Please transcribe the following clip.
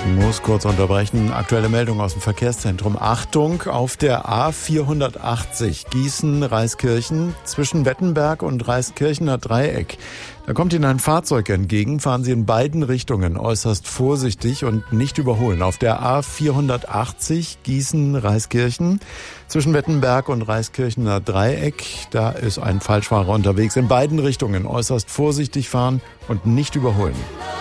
Ich muss kurz unterbrechen. Aktuelle Meldung aus dem Verkehrszentrum. Achtung, auf der A480 Gießen-Reiskirchen zwischen Wettenberg und Reiskirchener Dreieck. Da kommt Ihnen ein Fahrzeug entgegen. Fahren Sie in beiden Richtungen äußerst vorsichtig und nicht überholen. Auf der A480 Gießen-Reiskirchen zwischen Wettenberg und Reiskirchener Dreieck. Da ist ein Falschfahrer unterwegs. In beiden Richtungen äußerst vorsichtig fahren und nicht überholen.